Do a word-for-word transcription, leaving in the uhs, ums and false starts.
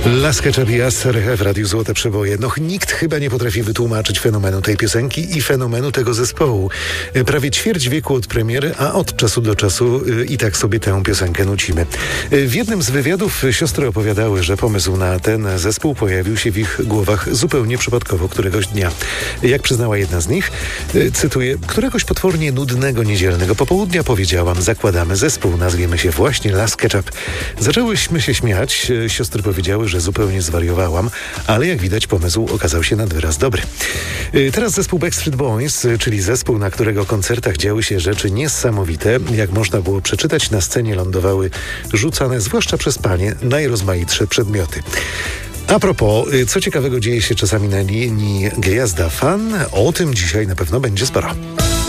Las Ketchup w Radiu Złote Przeboje. No nikt chyba nie potrafi wytłumaczyć fenomenu tej piosenki i fenomenu tego zespołu. Prawie ćwierć wieku od premiery, a od czasu do czasu i tak sobie tę piosenkę nucimy. W jednym z wywiadów siostry opowiadały, że pomysł na ten zespół pojawił się w ich głowach zupełnie przypadkowo któregoś dnia. Jak przyznała jedna z nich, cytuję, któregoś potwornie nudnego niedzielnego popołudnia powiedziałam, zakładamy zespół, nazwiemy się właśnie Las Ketchup. Zaczęłyśmy się śmiać, siostry powiedziały, że zupełnie zwariowałam, ale jak widać pomysł okazał się nad wyraz dobry. Teraz zespół Backstreet Boys, czyli zespół, na którego koncertach działy się rzeczy niesamowite. Jak można było przeczytać, na scenie lądowały rzucane, zwłaszcza przez panie, najrozmaitsze przedmioty. A propos, co ciekawego dzieje się czasami na linii Gwiazda Fan, o tym dzisiaj na pewno będzie sporo.